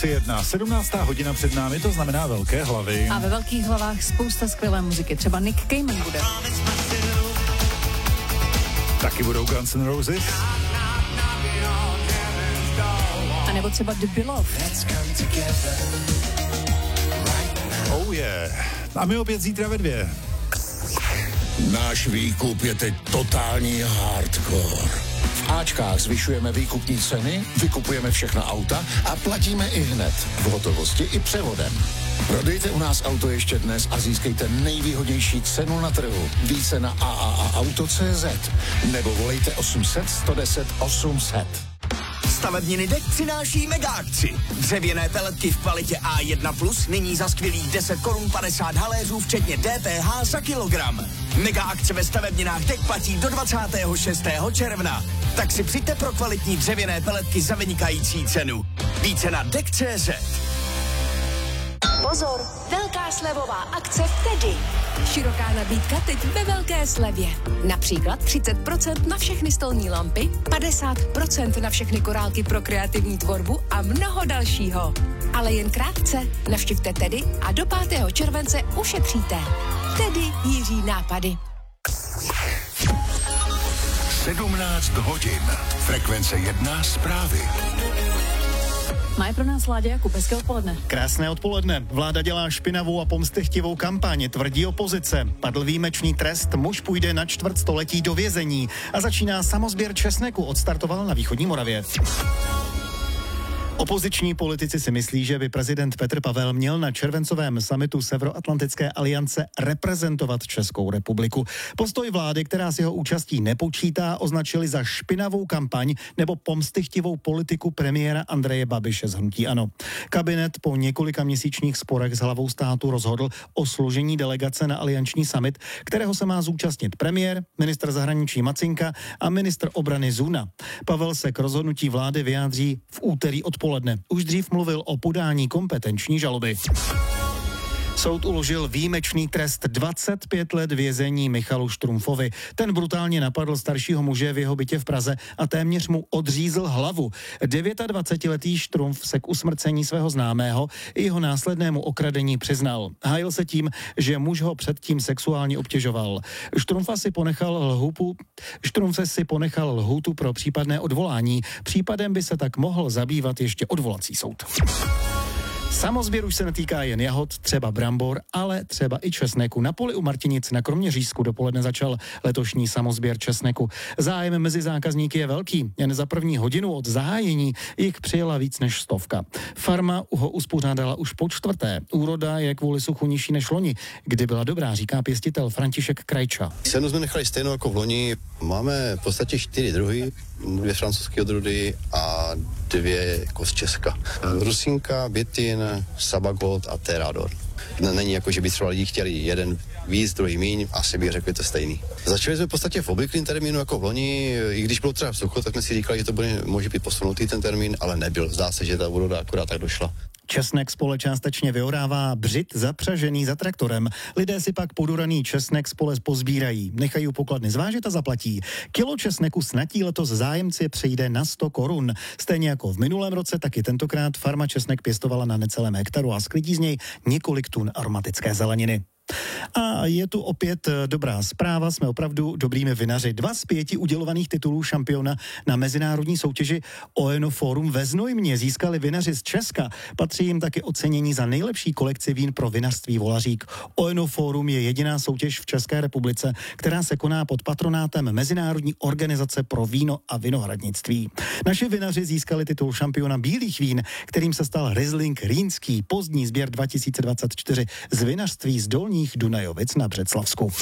17. hodina před námi, to znamená velké hlavy. A ve velkých hlavách spousta skvělé muziky, třeba Nick Cayman bude. Taky budou Guns N' Roses. A nebo třeba The Beloved. Oh yeah. A my opět zítra ve 2. Náš výkup je teď totální hardcore. V Ačkách zvyšujeme výkupní ceny, vykupujeme všechna auta a platíme i hned. V hotovosti i převodem. Prodejte u nás auto ještě dnes a získejte nejvýhodnější cenu na trhu. Více na AAAauto.cz nebo volejte 800 110 800. Stavebniny Dek přináší mega akci. Dřevěné peletky v kvalitě A1+, nyní za skvělých 10 korun 50 haléřů, včetně DPH za kilogram. Mega akce ve stavebninách Dek platí do 26. června. Tak si přijďte pro kvalitní dřevěné peletky za vynikající cenu. Více na Dek.cz. Pozor, velká slevová akce v Tedy. Široká nabídka teď ve velké slevě. Například 30% na všechny stolní lampy, 50% na všechny korálky pro kreativní tvorbu a mnoho dalšího. Ale jen krátce. Navštivte Tedy a do 5. července ušetříte. Tedy Jiří nápady. 17 hodin. Frekvence 1 zprávy. Má pro nás Láďa Jakub, hezké odpoledne. Krásné odpoledne. Vláda dělá špinavou a pomstychtivou kampaň, tvrdí opozice. Padl výjimečný trest, muž půjde na čtvrtstoletí do vězení a začíná samosběr česneku, odstartoval na východní Moravě. Opoziční politici si myslí, že by prezident Petr Pavel měl na červencovém summitu Severoatlantické aliance reprezentovat Českou republiku. Postoj vlády, která s jeho účastí nepočítá, označili za špinavou kampaň nebo pomstychtivou politiku premiéra Andreje Babiše z hnutí ANO. Kabinet po několika měsíčních sporech s hlavou státu rozhodl o složení delegace na alianční summit, kterého se má zúčastnit premiér, ministr zahraničí Macinka a ministr obrany Zuna. Pavel se k rozhodnutí vlády vyjádří v úterý odpoledne. Už dřív mluvil o podání kompetenční žaloby. Soud uložil výjimečný trest 25 let vězení Michalu Štrumfovi. Ten brutálně napadl staršího muže v jeho bytě v Praze a téměř mu odřízl hlavu. 29letý Štrumf se k usmrcení svého známého i jeho následnému okradení přiznal. Hájil se tím, že muž ho předtím sexuálně obtěžoval. Štrumfe si ponechal lhůtu pro případné odvolání. Případem by se tak mohl zabývat ještě odvolací soud. Samozběr už se netýká jen jahod, třeba brambor, ale třeba i česneku. Na poli u Martinic na Kroměřížsku dopoledne začal letošní samozběr česneku. Zájem mezi zákazníky je velký. Jen za první hodinu od zahájení jich přijela víc než 100. Farma ho uspořádala už po 4. Úroda je kvůli suchu nižší než loni, kdy byla dobrá, říká pěstitel František Krajča. Cenu jsme nechali stejnou jako v loni. Máme v podstatě 4 druhy, 2 francouzské odrůdy a 2 jako z Česka. Rusinka, Bětin, Sabagold a Terador. Není jako, že by třeba lidi chtěli jeden víc, druhý míň, asi bych řekl, že to stejný. Začali jsme v podstatě v obvyklém termínu jako v loni, i když bylo třeba sucho, tak jsme si říkali, že to může být posunutý ten termín, ale nebyl. Zdá se, že ta úroda akorát tak došla. Česnek spole částečně vyorává břit zapřažený za traktorem. Lidé si pak podoraný česnek spole pozbírají, nechají u pokladny zvážit a zaplatí. Kilo česneku snadí letos zájemci přejde na 100 korun. Stejně jako v minulém roce, taky tentokrát farma česnek pěstovala na necelém hektaru a sklidí z něj několik tun aromatické zeleniny. A je tu opět dobrá zpráva, jsme opravdu dobrými vinaři. 2 z 5 udělovaných titulů šampiona na mezinárodní soutěži OENO Forum ve Znojmě získali vinaři z Česka. Patří jim taky ocenění za nejlepší kolekci vín pro vinařství Volařík. OENO Forum je jediná soutěž v České republice, která se koná pod patronátem Mezinárodní organizace pro víno a vinohradnictví. Naši vinaři získali titul šampiona bílých vín, kterým se stal Riesling Rýnský, pozdní sběr 2024 z vinařství z Dolních Dunajovic na Břeclavsku.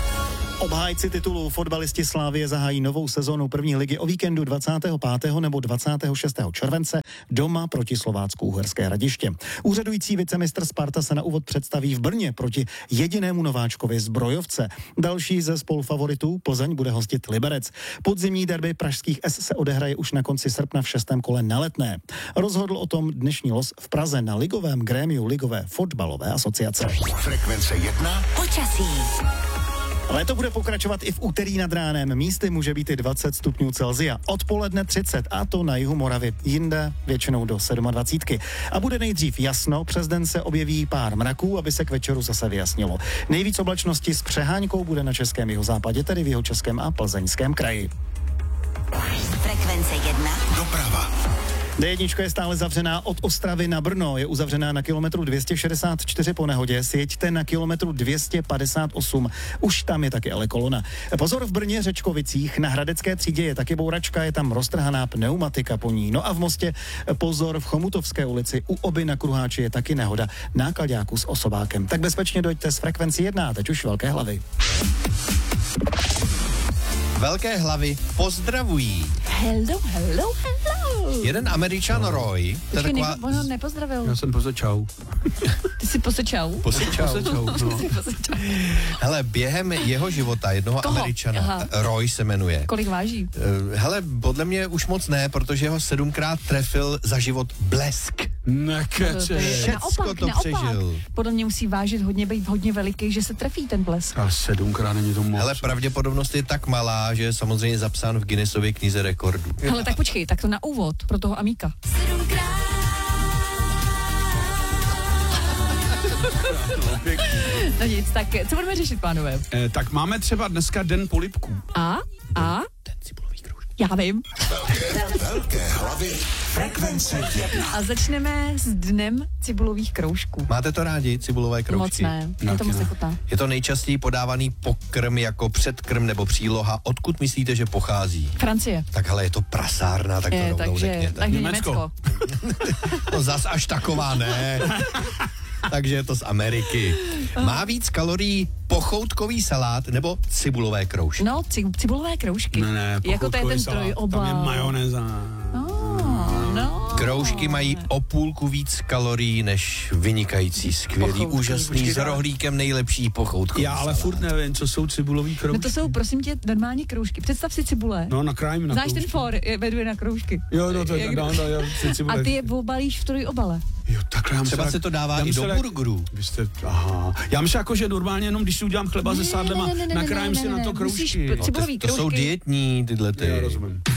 Obhájci titulu fotbalisti Slavie zahájí novou sezónu první ligy o víkendu 25. nebo 26. července doma proti Slovácku Uherské Hradiště. Úřadující vicemistr Sparta se na úvod představí v Brně proti jedinému nováčkovi Zbrojovce. Další ze spolufavoritů Plzeň bude hostit Liberec. Podzimní derby pražských S se odehraje už na konci srpna v 6. kole na Letné. Rozhodl o tom dnešní los v Praze na ligovém grémiu Ligové fotbalové asociace. Frekvence 1. Počasí. Léto bude pokračovat i v úterý nad ránem. Místy může být i 20 stupňů Celsia. Odpoledne 30, a to na jihu Moravy. Jinde většinou do 27. A bude nejdřív jasno, přes den se objeví pár mraků, aby se k večeru zase vyjasnilo. Nejvíc oblačnosti s přehánkou bude na českém jihozápadě, tedy v jihočeském a plzeňském kraji. Frekvence 1. Doprava. D1 je stále zavřená od Ostravy na Brno, je uzavřená na kilometru 264 po nehodě, sjeďte na kilometru 258, už tam je taky ale kolona. Pozor v Brně Řečkovicích, na Hradecké třídě je taky bouračka, je tam roztrhaná pneumatika po ní. No a v Mostě pozor v Chomutovské ulici, u Oby na Kruháči je taky nehoda, náklaďáku s osobákem. Tak bezpečně dojďte z Frekvenci 1, teď už velké hlavy. Velké hlavy pozdravují. Hello. Jeden Američan Roy, to je taková... On nepozdravil. Já jsem posečau. Ty jsi posečau? Posečau. No. Hele, během jeho života, jednoho Koho? Američana, Aha. Roy se jmenuje. Kolik váží? Hele, podle mě už moc ne, protože ho 7krát trefil za život blesk. Nekeče. Všecko to přežil. Podle mě musí vážit být hodně veliký, že se trefí ten blesk. A 7krát není to moc. Hele, pravděpodobnost je tak malá, že je samozřejmě zapsán v Guinnessově knize rekordů. Hele, tak počkej, tak to na úvod pro toho Amíka. No nic, tak co budeme řešit, pánové? Tak máme třeba dneska den polibků. A? Ten cibulový kroužek. Já vím. Velké hlavy. Frekvence 1. A začneme s dnem cibulových kroužků. Máte to rádi, cibulové kroužky? Moc ne, mě to moc nechutná. Je to nejčastěji podávaný pokrm jako předkrm nebo příloha. Odkud myslíte, že pochází? Francie. Tak hele, je to prasárna, tak to rovnou řekněte. Takže Německo. No zas až taková ne. Takže je to z Ameriky. Má víc kalorií pochoutkový salát nebo cibulové kroužky? No, cibulové kroužky. Ne, jako to je ten salát. trojobal. Tam je majonéza. No. Kroužky mají o půlku víc kalorií než vynikající, skvělý, Pochoutkový. úžasný, s rohlíkem nejlepší pochoutkový Já ale salát. furt nevím, co jsou cibulový kroužky. No to jsou, prosím tě, normální kroužky. Představ si cibule. No, nakrájím na Znáš ten kroužky. for, veduje na kroužky. Jo, no, to je, no, jo, cibule. A ty je obalíš v trojobale. Jo, takhle já Třeba myslel, se to dává já i do myslel, burgerů. Vy jste, aha. Já myslím jako, že normálně jenom, když si udělám chleba se sádlema, nakrájím si na to Musíš kroužky. cibulový To jsou kroužky. dietní tyhle ty. Já rozumím.